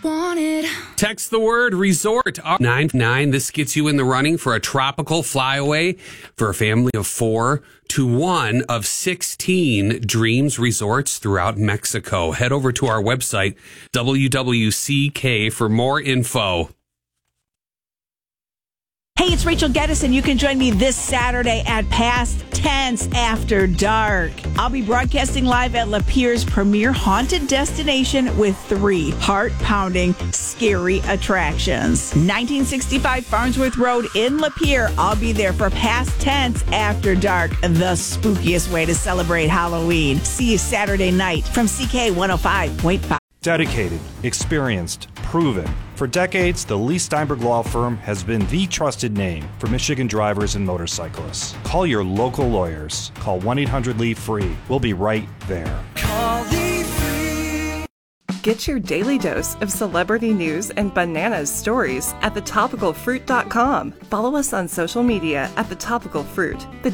wanted. Text the word resort 99. This gets you in the running for a tropical flyaway for a family of 4 to one of 16 Dreams resorts throughout Mexico. Head over to our website, WWCK, for more info. Hey, it's Rachel Geddes, and you can join me this Saturday at Past Tense After Dark. I'll be broadcasting live at Lapierre's premier haunted destination with 3 heart-pounding, scary attractions. 1965 Farnsworth Road in Lapierre. I'll be there for Past Tense After Dark, the spookiest way to celebrate Halloween. See you Saturday night from CK 105.5. Dedicated, experienced, proven. For decades, the Lee Steinberg Law Firm has been the trusted name for Michigan drivers and motorcyclists. Call your local lawyers. Call 1-800-LEE-FREE. We'll be right there. Call Lee Free. Get your daily dose of celebrity news and bananas stories at thetopicalfruit.com. Follow us on social media at The Topical Fruit.